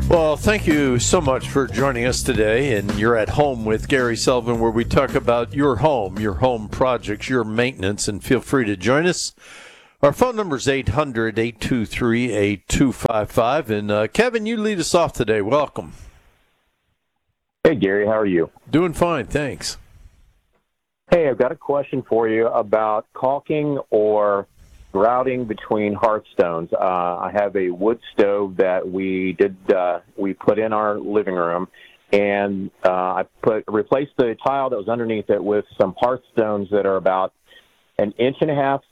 Well, thank you so much for joining us today. And you're at home with Gary Sullivan, where we talk about your home projects, your maintenance, and feel free to join us. Our phone number is 800-823-8255. And Kevin, you lead us off today. Welcome. Hey, Gary, how are you? Doing fine, thanks. Hey, I've got a question for you about caulking or grouting between hearthstones. I have a wood stove that we put in our living room, and I replaced the tile that was underneath it with some hearthstones that are about 1.5 inches